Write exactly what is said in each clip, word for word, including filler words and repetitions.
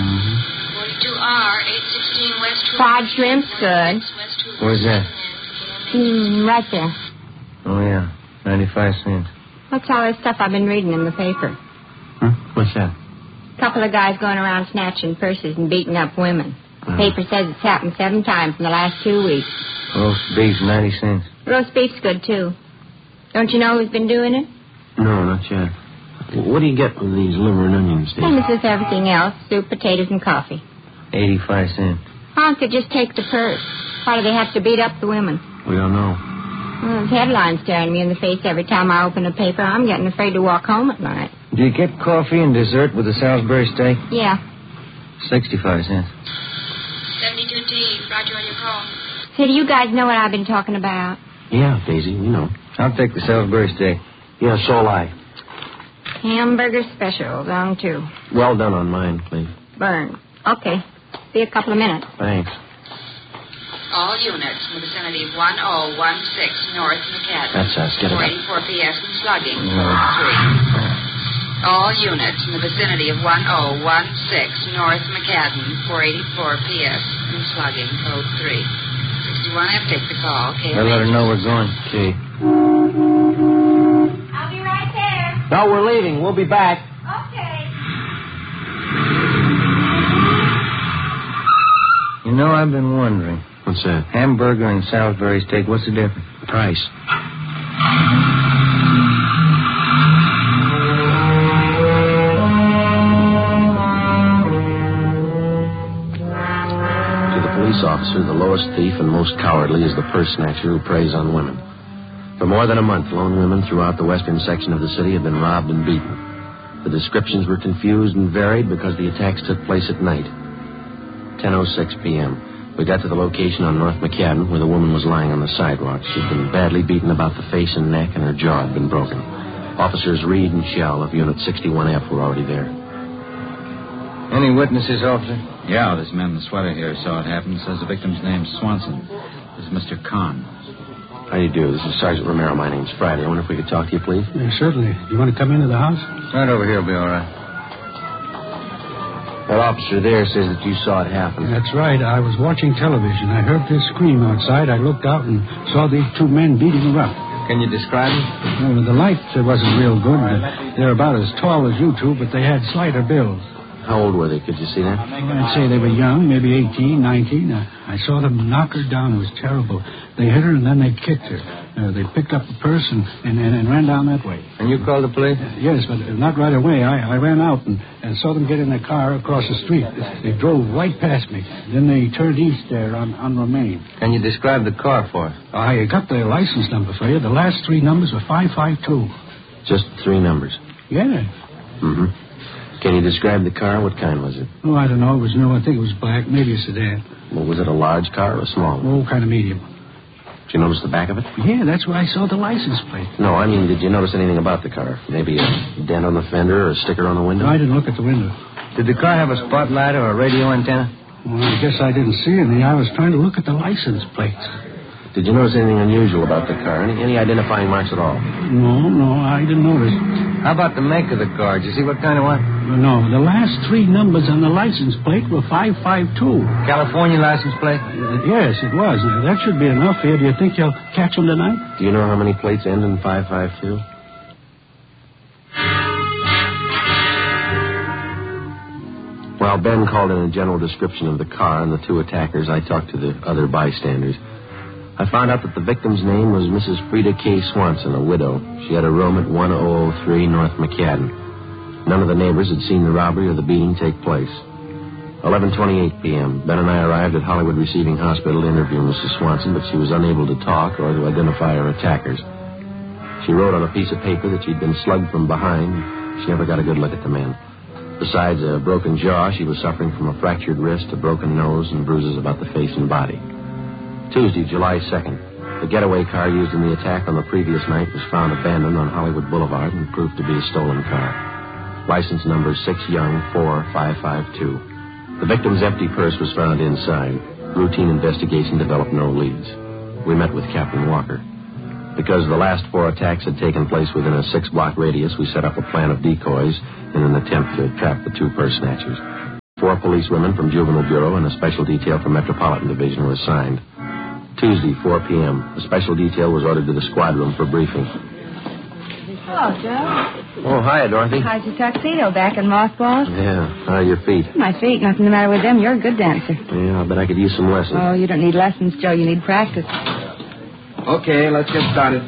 Mm-hmm. forty-two R, eight sixteen West... Fried shrimp's good. Where's that? Mm, right there. Oh, yeah. ninety-five cents. What's all this stuff I've been reading in the paper? Huh? What's that? A couple of guys going around snatching purses and beating up women. The paper says it's happened seven times in the last two weeks. Roast beef, ninety cents. Roast beef's good, too. Don't you know who's been doing it? No, not yet. What do you get with these liver and onions, Steve? Same as with everything else. Soup, potatoes, and coffee. eighty-five cents. Why don't they just take the purse? Why do they have to beat up the women? We don't know. Well, there's headlines staring me in the face every time I open a paper. I'm getting afraid to walk home at night. Do you get coffee and dessert with the Salisbury steak? Yeah. sixty-five cents. seventy-two T, Roger on your call. Say, do you guys know what I've been talking about? Yeah, Daisy, we know. I'll take the Salisbury steak. Yeah, so'll I. Hamburger specials on two. Well done on mine, please. Burn. Okay. See you a couple of minutes. Thanks. All units in the vicinity of one oh one six North McAdam. That's us. Get it four up. eighty-four P S and slugging. No. three. All units in the vicinity of one oh one six North McAdam, four eighty-four P S and slugging. Code three. sixty-one F, take the call. Okay. I'll let her know we're going. Okay. I'll be right there. No, we're leaving. We'll be back. Okay. You know, I've been wondering. What's that? Hamburger and Salisbury steak, what's the difference? Price. To the police officer, the lowest thief and most cowardly is the purse snatcher who preys on women. For more than a month, lone women throughout the western section of the city have been robbed and beaten. The descriptions were confused and varied because the attacks took place at night. ten oh six p.m. We got to the location on North McAdam where the woman was lying on the sidewalk. She'd been badly beaten about the face and neck, and her jaw had been broken. Officers Reed and Shell of Unit sixty-one F were already there. Any witnesses, officer? Yeah, this man in the sweater here saw it happen. Says the victim's name's Swanson. This is Mister Kahn. How do you do? This is Sergeant Romero. My name's Friday. I wonder if we could talk to you, please. Yeah, certainly. Do you want to come into the house? Right over here will be all right. That officer there says that you saw it happen. That's right. I was watching television. I heard this scream outside. I looked out and saw these two men beating her up. Can you describe them? Well, the light uh, wasn't real good. They're about as tall as you two, but they had slighter builds. How old were they? Could you see that? I'd say they were young, maybe eighteen, nineteen. Uh, I saw them knock her down. It was terrible. They hit her and then they kicked her. Uh, they picked up the purse and, and, and, and ran down that way. And you called the police? Uh, yes, but not right away. I, I ran out and, and saw them get in their car across the street. They drove right past me. Then they turned east there on, on Romaine. Can you describe the car for us? I got the license number for you. The last three numbers were five five two. Just three numbers. Yeah. Mm-hmm. Can you describe the car? What kind was it? Oh, I don't know. It was new. I think it was black. Maybe a sedan. Well, was it a large car or a small one? Oh, kind of medium. Did you notice the back of it? Yeah, that's where I saw the license plate. No, I mean, did you notice anything about the car? Maybe a dent on the fender or a sticker on the window? No, I didn't look at the window. Did the car have a spotlight or a radio antenna? Well, I guess I didn't see any. I was trying to look at the license plates. Did you notice anything unusual about the car? Any, any identifying marks at all? No, no, I didn't notice. How about the make of the car? Did you see what kind of one? No, the last three numbers on the license plate were five five two. California license plate? Uh, yes, it was. Uh, that should be enough here. Do you think you'll catch them tonight? Do you know how many plates end in five five two? While Ben called in a general description of the car and the two attackers, I talked to the other bystanders. I found out that the victim's name was Missus Frida K. Swanson, a widow. She had a room at one oh oh three North McAdam. None of the neighbors had seen the robbery or the beating take place. eleven twenty-eight p.m. Ben and I arrived at Hollywood Receiving Hospital to interview Missus Swanson, but she was unable to talk or to identify her attackers. She wrote on a piece of paper that she'd been slugged from behind. She never got a good look at the man. Besides a broken jaw, she was suffering from a fractured wrist, a broken nose, and bruises about the face and body. Tuesday, July second. The getaway car used in the attack on the previous night was found abandoned on Hollywood Boulevard and proved to be a stolen car. License number six Young four five five two. The victim's empty purse was found inside. Routine investigation developed no leads. We met with Captain Walker. Because the last four attacks had taken place within a six-block radius, we set up a plan of decoys in an attempt to trap the two purse snatchers. Four policewomen from Juvenile Bureau and a special detail from Metropolitan Division were assigned. Tuesday, four p.m., a special detail was ordered to the squad room for briefing. Hello, Joe. Oh, hiya, Dorothy. How's your tuxedo? Back in mothballs? Yeah, how are your feet? My feet, nothing the matter with them. You're a good dancer. Yeah, I bet I could use some lessons. Oh, you don't need lessons, Joe. You need practice. Okay, let's get started.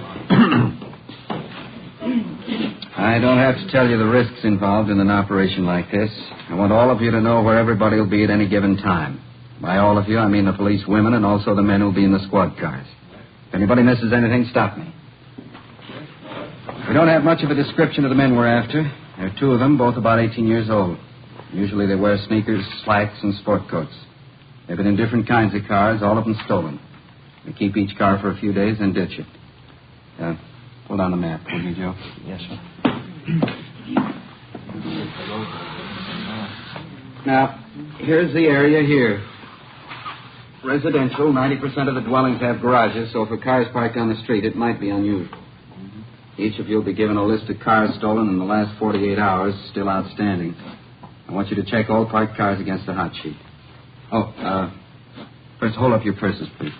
I don't have to tell you the risks involved in an operation like this. I want all of you to know where everybody will be at any given time. By all of you, I mean the police women and also the men who'll be in the squad cars. If anybody misses anything, stop me. We don't have much of a description of the men we're after. There are two of them, both about eighteen years old. Usually they wear sneakers, slacks, and sport coats. They've been in different kinds of cars, all of them stolen. They keep each car for a few days and ditch it. Uh, hold on the map, will you, Joe? Yes, sir. Now, here's the area here. Residential, ninety percent of the dwellings have garages, so if a car is parked on the street, it might be unusual. Each of you will be given a list of cars stolen in the last forty-eight hours, still outstanding. I want you to check all parked cars against the hot sheet. Oh, uh, first hold up your purses, please.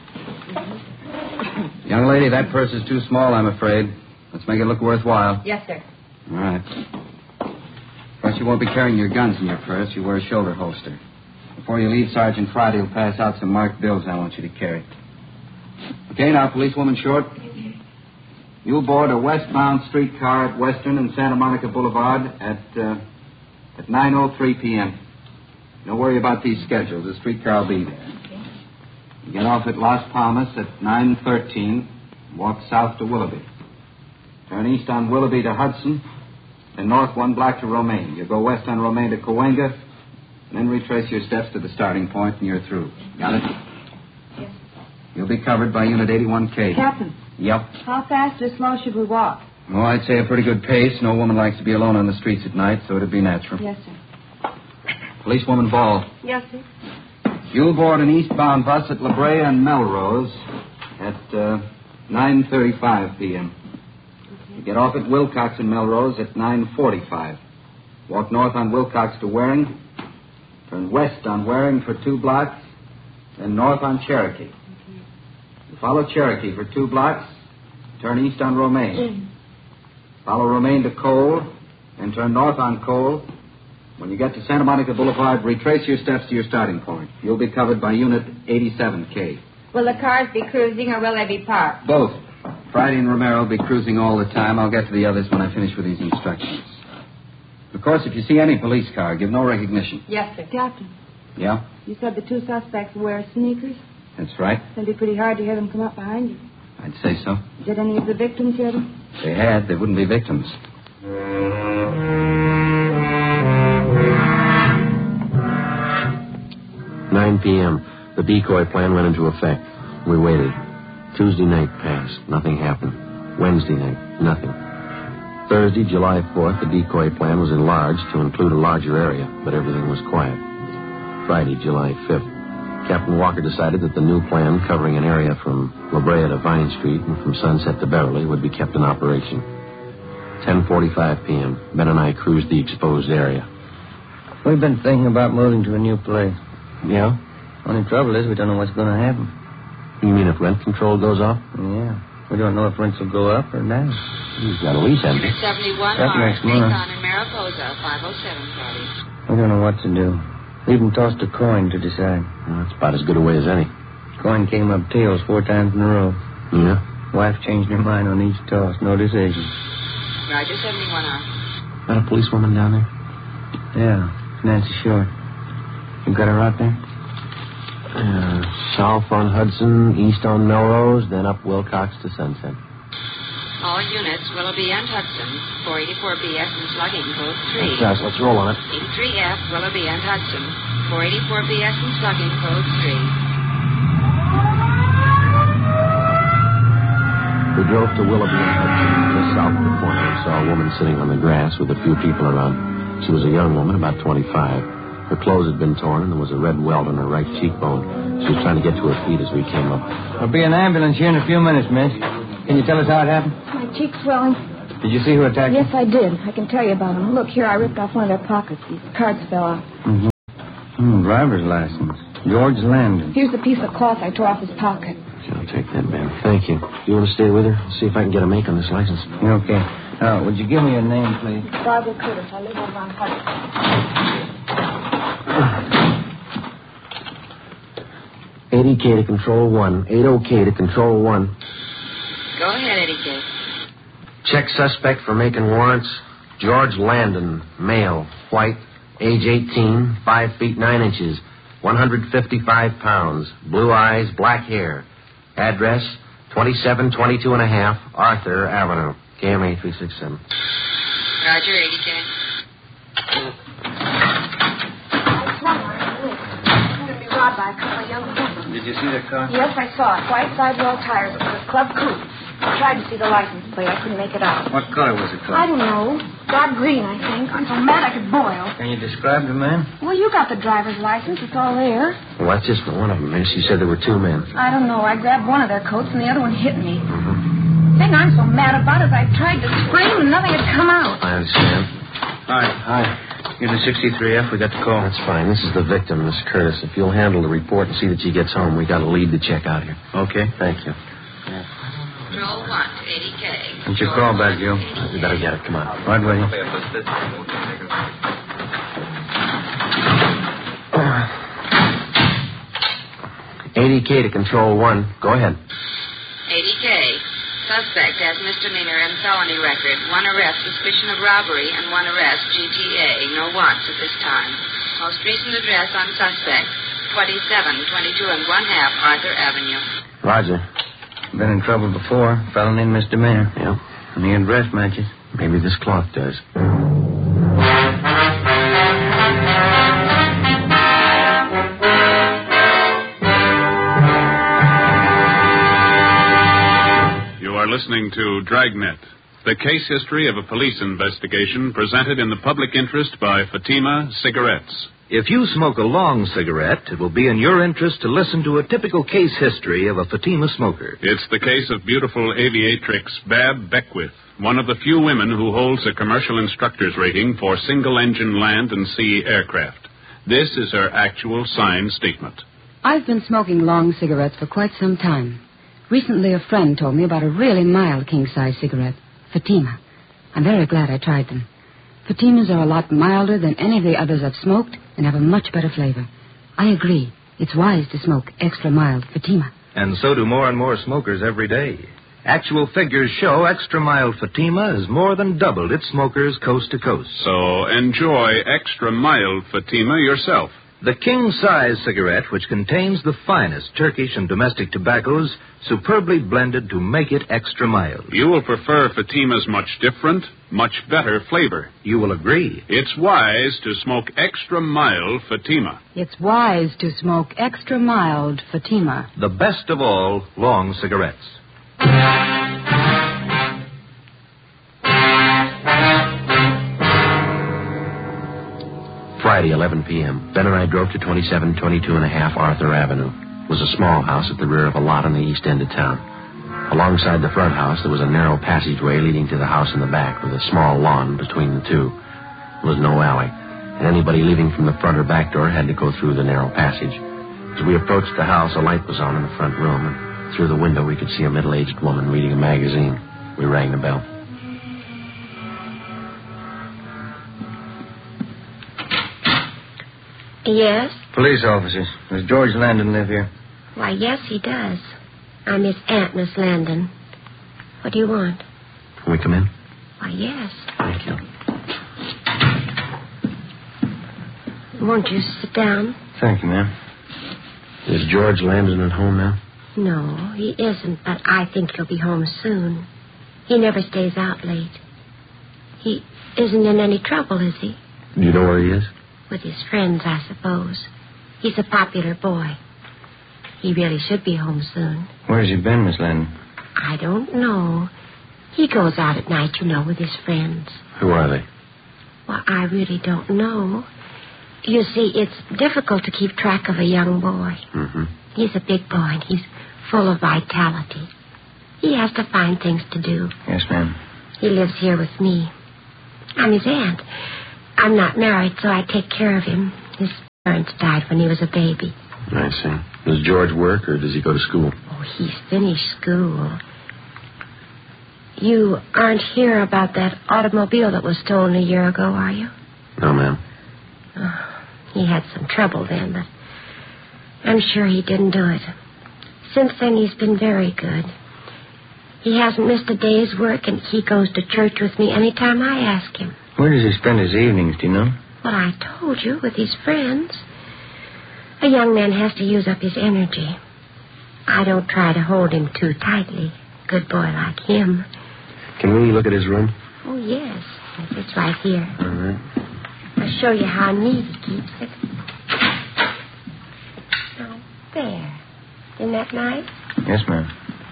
Young lady, that purse is too small, I'm afraid. Let's make it look worthwhile. Yes, sir. All right. First, you won't be carrying your guns in your purse. You wear a shoulder holster. Before you leave, Sergeant Friday will pass out some marked bills I want you to carry. Okay, now, policewoman Short. You'll board a westbound streetcar at Western and Santa Monica Boulevard at uh, at nine oh three p.m. Don't worry about these schedules. The streetcar will be there. You get off at Las Palmas at nine thirteen. Walk south to Willoughby. Turn east on Willoughby to Hudson, and north one block to Romaine. You go west on Romaine to Cahuenga, and then retrace your steps to the starting point, and you're through. Got it? Yes. You'll be covered by Unit eighty-one K. Captain. Yep. How fast or slow should we walk? Oh, I'd say a pretty good pace. No woman likes to be alone on the streets at night, so it'd be natural. Yes, sir. Policewoman Ball. Yes, sir. You'll board an eastbound bus at La Brea and Melrose at uh, nine thirty-five p.m. You get off at Wilcox and Melrose at nine forty-five. Walk north on Wilcox to Waring. Turn west on Waring for two blocks. Then north on Cherokee. You follow Cherokee for two blocks. Turn east on Romaine. Follow Romaine to Cole. And turn north on Cole. When you get to Santa Monica Boulevard, retrace your steps to your starting point. You'll be covered by Unit eighty-seven K. Will the cars be cruising or will they be parked? Both. Friday and Romero will be cruising all the time. I'll get to the others when I finish with these instructions. Of course, if you see any police car, give no recognition. Yes, sir. Captain, Yeah? you said the two suspects wear sneakers. That's right. It'd be pretty hard to hear them come up behind you. I'd say so. Did any of the victims hear them? If they had, they wouldn't be victims. nine p.m. The decoy plan went into effect. We waited. Tuesday night passed. Nothing happened. Wednesday night, nothing. Thursday, July fourth, the decoy plan was enlarged to include a larger area, but everything was quiet. Friday, July fifth. Captain Walker decided that the new plan, covering an area from La Brea to Vine Street and from Sunset to Beverly, would be kept in operation. ten forty-five p.m. Ben and I cruised the exposed area. We've been thinking about moving to a new place. Yeah? Only trouble is we don't know what's going to happen. You mean if rent control goes off? Yeah. We don't know if rents will go up or down. You've got a lease, haven't you? seventy-one That R, makes more. Nathan in Mariposa, five oh seven party. We don't know what to do. We even tossed a coin to decide. Well, that's about as good a way as any. Coin came up tails four times in a row. Yeah? Wife changed her mind on each toss. No decision. Roger, seventy-one R. Got a policewoman down there? Yeah, Nancy Short. You got her out there? Uh, south on Hudson, east on Melrose, then up Wilcox to Sunset. All units, Willoughby and Hudson, four eighty-four B S and slugging, code three. That's us. Let's roll on it. eighty-three F, Willoughby and Hudson, four eighty-four B S and slugging, code three. We drove to Willoughby and Hudson. Just south of the corner, we saw a woman sitting on the grass with a few people around. She was a young woman, about twenty-five. Her clothes had been torn, and there was a red welt on her right cheekbone. She was trying to get to her feet as we came up. There'll be an ambulance here in a few minutes, miss. Can you tell us how it happened? My cheek's swelling. Did you see who attacked you? Yes, I did. I can tell you about them. Look, here, I ripped off one of their pockets. These cards fell off. Mm-hmm. Hmm, driver's license. George Landon. Here's the piece of cloth I tore off his pocket. I'll take that, Ben. Thank you. You want to stay with her? I'll see if I can get a make on this license. Okay. Now, would you give me your name, please? Barbara Curtis. I live over on Hudson. eighty K to control one. eighty K to control one. Go ahead, Eddie K. Check suspect for making warrants. George Landon, male, white, age eighteen, five feet nine inches, one hundred fifty-five pounds, blue eyes, black hair. Address, twenty-seven twenty-two and a half, Arthur Avenue, K M A three six seven. Roger, Eddie K. Robbed by a couple of young people. Did you see the car? Yes, I saw it. White sidewall tires. It was a club coupe. I tried to see the license plate. I couldn't make it out. What color was the car? I don't know. Dark green, I think. I'm so mad I could boil. Can you describe the man? Well, you got the driver's license. It's all there. Well, that's just one of them, miss. You said there were two men. I don't know. I grabbed one of their coats and the other one hit me. Mm-hmm. The thing I'm so mad about is I tried to scream and nothing had come out. I understand. Hi. Hi. Here's the sixty-three F. We got the call. That's fine. This is the victim, Miss Curtis. If you'll handle the report and see that she gets home, we got a lead to check out here. Okay. Thank you. Control one, Eddie K. What's your call back, Joe? We better get it. Come on. Right with you. eighty K to control one. Go ahead. Eddie K. Suspect has misdemeanor and felony record. One arrest, suspicion of robbery, and one arrest, G T A. No warrants at this time. Most recent address on suspect, twenty-seven twenty-two and one half, Arthur Avenue. Roger. Been in trouble before. Felony and misdemeanor. Yeah. And the address matches. Maybe this cloth does. You are listening to Dragnet, the case history of a police investigation presented in the public interest by Fatima Cigarettes. If you smoke a long cigarette, it will be in your interest to listen to a typical case history of a Fatima smoker. It's the case of beautiful aviatrix Bab Beckwith, one of the few women who holds a commercial instructor's rating for single-engine land and sea aircraft. This is her actual signed statement. I've been smoking long cigarettes for quite some time. Recently, a friend told me about a really mild king-size cigarette, Fatima. I'm very glad I tried them. Fatimas are a lot milder than any of the others I've smoked and have a much better flavor. I agree. It's wise to smoke extra mild Fatima. And so do more and more smokers every day. Actual figures show extra mild Fatima has more than doubled its smokers coast to coast. So enjoy extra mild Fatima yourself. The king-size cigarette, which contains the finest Turkish and domestic tobaccos, superbly blended to make it extra mild. You will prefer Fatima's much different, much better flavor. You will agree. It's wise to smoke extra mild Fatima. It's wise to smoke extra mild Fatima. The best of all long cigarettes. Friday, eleven p.m. Ben and I drove to twenty-seven twenty-two and a half Arthur Avenue. It was a small house at the rear of a lot on the east end of town. Alongside the front house, there was a narrow passageway leading to the house in the back with a small lawn between the two. There was no alley, and anybody leaving from the front or back door had to go through the narrow passage. As we approached the house, a light was on in the front room, and through the window we could see a middle-aged woman reading a magazine. We rang the bell. Yes? Police officers. Does George Landon live here? Why, yes, he does. I'm his aunt, Miss Landon. What do you want? Can we come in? Why, yes. Thank you. Won't you sit down? Thank you, ma'am. Is George Landon at home now? No, he isn't, but I think he'll be home soon. He never stays out late. He isn't in any trouble, is he? Do you know where he is? With his friends, I suppose. He's a popular boy. He really should be home soon. Where's he been, Miss Landon? I don't know. He goes out at night, you know, with his friends. Who are they? Well, I really don't know. You see, it's difficult to keep track of a young boy. Mm-hmm. He's a big boy, and he's full of vitality. He has to find things to do. Yes, ma'am. He lives here with me. I'm his aunt. I'm not married, so I take care of him. His parents died when he was a baby. I see. Does George work, or does he go to school? Oh, he's finished school. You aren't here about that automobile that was stolen a year ago, are you? No, ma'am. Oh, he had some trouble then, but I'm sure he didn't do it. Since then, he's been very good. He hasn't missed a day's work, and he goes to church with me any time I ask him. Where does he spend his evenings, do you know? Well, I told you, with his friends. A young man has to use up his energy. I don't try to hold him too tightly. Good boy like him. Can we look at his room? Oh, yes. It's right here. All right. I'll show you how neat he keeps it. Now, there. Isn't that nice? Yes, ma'am.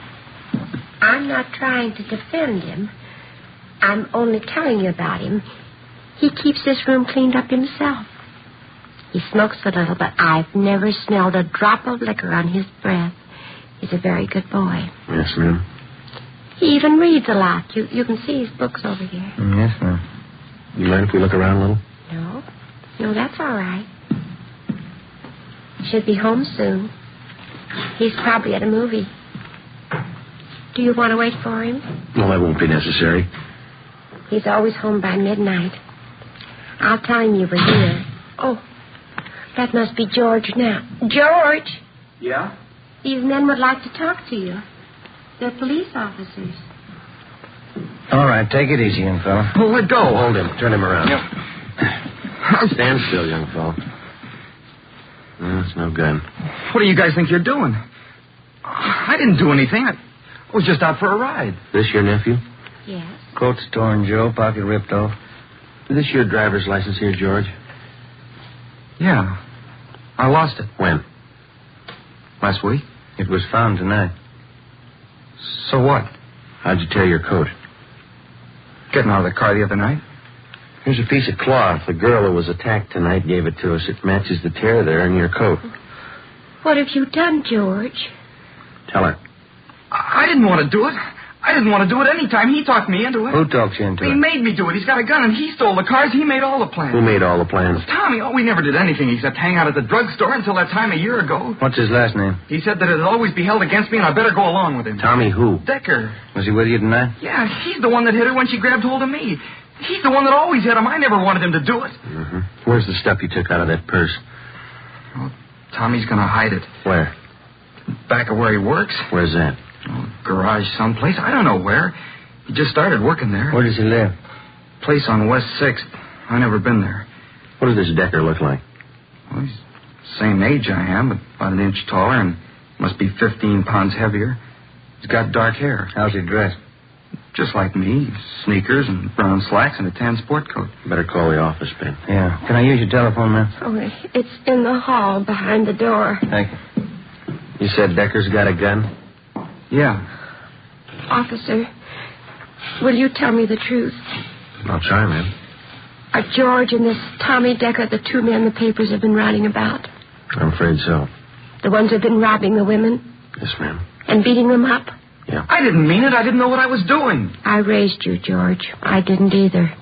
I'm not trying to defend him. I'm only telling you about him. He keeps this room cleaned up himself. He smokes a little, but I've never smelled a drop of liquor on his breath. He's a very good boy. Yes, ma'am. He even reads a lot. You you can see his books over here. Yes, ma'am. You mind if we look around a little? No. No, that's all right. Should be home soon. He's probably at a movie. Do you want to wait for him? No, that won't be necessary. He's always home by midnight. I'll tell him you were here. Oh, that must be George now. George! Yeah? These men would like to talk to you. They're police officers. All right, take it easy, young fellow. Oh, let go. Hold him. Turn him around. Yep. Stand still, young fellow. No, that's no good. What do you guys think you're doing? I didn't do anything. I was just out for a ride. This your nephew? Yes. Coat torn, Joe. Pocket ripped off. Is this your driver's license here, George? Yeah. I lost it. When? Last week. It was found tonight. So what? How'd you tear your coat? Getting out of the car the other night. Here's a piece of cloth. The girl who was attacked tonight gave it to us. It matches the tear there in your coat. What have you done, George? Tell her. I didn't want to do it. I didn't want to do it any time. He talked me into it. Who talked you into he it? He made me do it. He's got a gun, and he stole the cars. He made all the plans. Who made all the plans? Tommy. Oh, we never did anything except hang out at the drugstore until that time a year ago. What's his last name? He said that it'd always be held against me, and I better go along with him. Tommy who? Decker. Was he with you tonight? Yeah, he's the one that hit her when she grabbed hold of me. He's the one that always hit him. I never wanted him to do it. Mm-hmm. Where's the stuff you took out of that purse? Oh, Tommy's going to hide it. Where? Back of where he works. Where's that? Oh, garage someplace. I don't know where. He just started working there. Where does he live? Place on West sixth. I never been there. What does this Decker look like? Well, he's the same age I am, but about an inch taller and must be fifteen pounds heavier. He's got dark hair. How's he dressed? Just like me. Sneakers and brown slacks and a tan sport coat. Better call the office, Ben. Yeah. Can I use your telephone, ma'am? Oh, it's in the hall behind the door. Thank you. You said Decker's got a gun? Yeah. Officer, will you tell me the truth? I'll try, ma'am. Are George and this Tommy Decker the two men the papers have been writing about? I'm afraid so. The ones who've been robbing the women? Yes, ma'am. And beating them up? Yeah. I didn't mean it. I didn't know what I was doing. I raised you, George. I didn't either.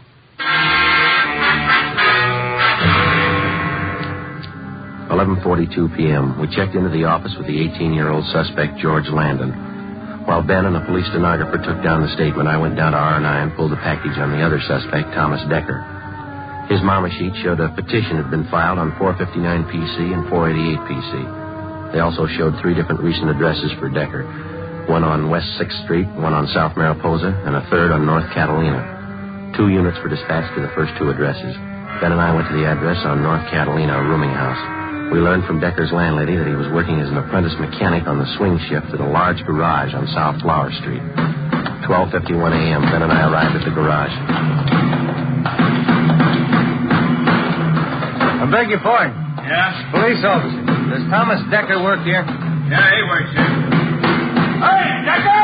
eleven forty-two p.m. We checked into the office with the eighteen-year-old suspect, George Landon. While Ben and the police stenographer took down the statement, I went down to R and I and pulled a package on the other suspect, Thomas Decker. His mama sheet showed a petition had been filed on four fifty-nine P C and four eighty-eight P C. They also showed three different recent addresses for Decker. One on West sixth Street, one on South Mariposa, and a third on North Catalina. Two units were dispatched to the first two addresses. Ben and I went to the address on North Catalina, a rooming house. We learned from Decker's landlady that he was working as an apprentice mechanic on the swing shift at a large garage on South Flower Street. twelve fifty-one a.m., Ben and I arrived at the garage. I beg your pardon. Yeah? Police officer. Does Thomas Decker work here? Yeah, he works here. Hey, Decker!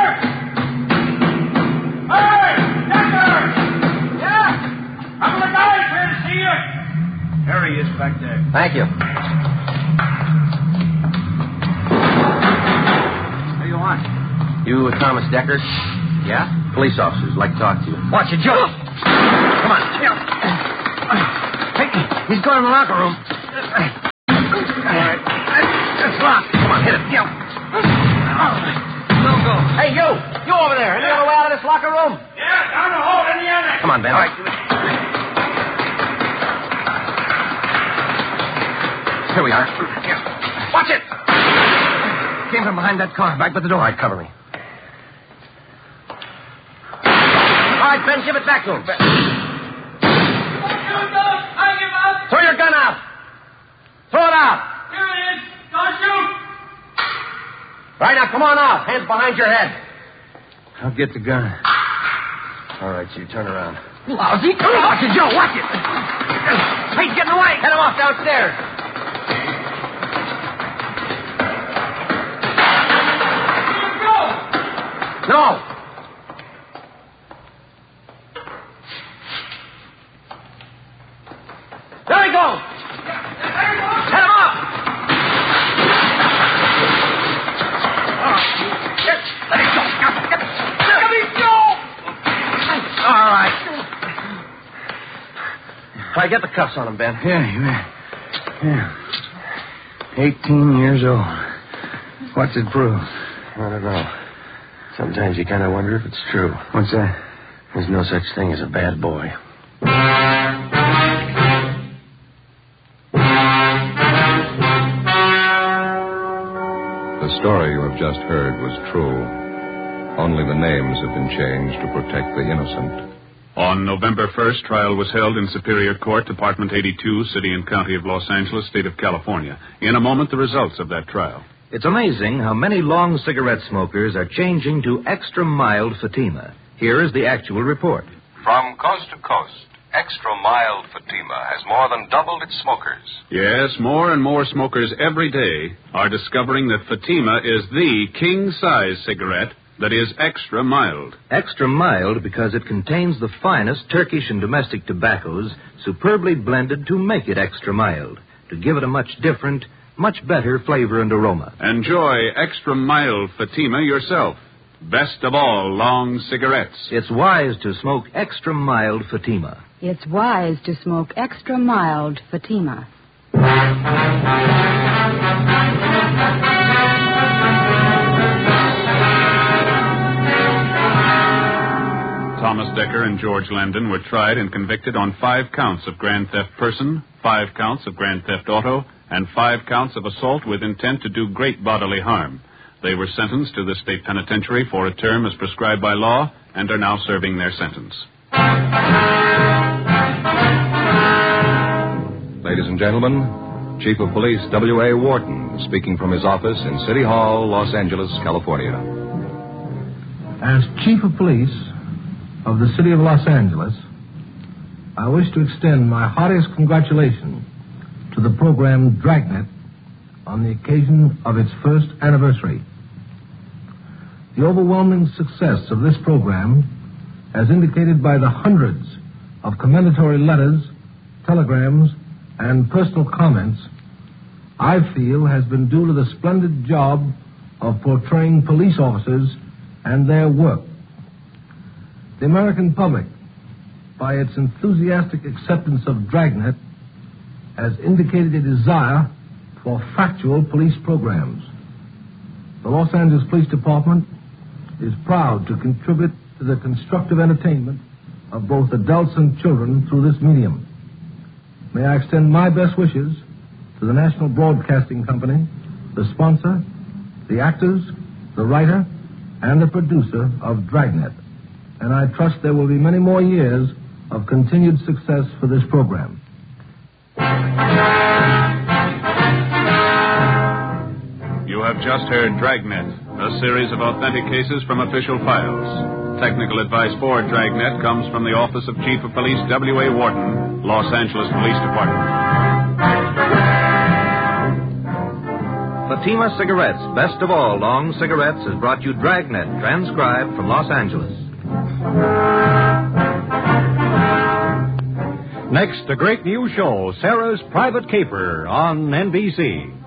Hey, Decker! Yeah? Couple of guys here to see you. There he is back there. Thank you. What do you want? You uh, Thomas Decker? Yeah? Police officers like to talk to you. Watch it, Joe. Come on. Hey, he's going in the locker room. home? Yeah, down the hole in the annex. Come on, Ben. All right. Here we are. Yeah. Watch it. Came from behind that car. Back by the door. All right, cover me. All right, Ben, give it back to him. Don't shoot, don't. I give up. Throw your gun out. Throw it out. Here it is. Don't shoot. Right, now, come on out. Hands behind your head. I'll get the gun. All right, so you turn around. Lousy. Watch it, Joe. Watch it. Hey, he's getting away. Head him off downstairs. No. There he goes. Head him up. Let him go. Let me go. All right. All right, get the cuffs on him, Ben. Yeah, you bet. Yeah. Eighteen years old. What's it prove? I don't know. Sometimes you kind of wonder if it's true. What's that? There's no such thing as a bad boy. The story you have just heard was true. Only the names have been changed to protect the innocent. On November first, trial was held in Superior Court, Department eighty-two, City and County of Los Angeles, State of California. In a moment, the results of that trial. It's amazing how many long cigarette smokers are changing to extra mild Fatima. Here is the actual report. From coast to coast, extra mild Fatima has more than doubled its smokers. Yes, more and more smokers every day are discovering that Fatima is the king-size cigarette that is extra mild. Extra mild because it contains the finest Turkish and domestic tobaccos superbly blended to make it extra mild, to give it a much different, much better flavor and aroma. Enjoy extra mild Fatima yourself. Best of all long cigarettes. It's wise to smoke extra mild Fatima. It's wise to smoke extra mild Fatima. Thomas Decker and George Landon were tried and convicted on five counts of grand theft person, five counts of grand theft auto, and five counts of assault with intent to do great bodily harm. They were sentenced to the state penitentiary for a term as prescribed by law and are now serving their sentence. Ladies and gentlemen, Chief of Police W A. Wharton speaking from his office in City Hall, Los Angeles, California. As Chief of Police of the City of Los Angeles, I wish to extend my heartiest congratulations to the program Dragnet on the occasion of its first anniversary. The overwhelming success of this program, as indicated by the hundreds of commendatory letters, telegrams, and personal comments, I feel has been due to the splendid job of portraying police officers and their work. The American public, by its enthusiastic acceptance of Dragnet, has indicated a desire for factual police programs. The Los Angeles Police Department is proud to contribute to the constructive entertainment of both adults and children through this medium. May I extend my best wishes to the National Broadcasting Company, the sponsor, the actors, the writer, and the producer of Dragnet. And I trust there will be many more years of continued success for this program. You have just heard Dragnet, a series of authentic cases from official files. Technical advice for Dragnet comes from the Office of Chief of Police W A. Wharton, Los Angeles Police Department. Fatima Cigarettes, best of all long cigarettes, has brought you Dragnet, transcribed from Los Angeles. Next, a great new show, Sarah's Private Caper, on N B C.